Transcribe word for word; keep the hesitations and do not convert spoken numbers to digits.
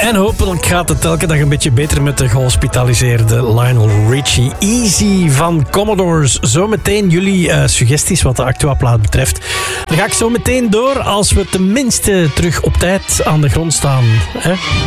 En hopelijk gaat het elke dag een beetje beter met de gehospitaliseerde Lionel Richie. Easy van Commodores. Zometeen jullie uh, suggesties wat de Actua-plaat betreft. Dan ga ik zo meteen door als we tenminste terug op tijd aan de grond staan. Hè?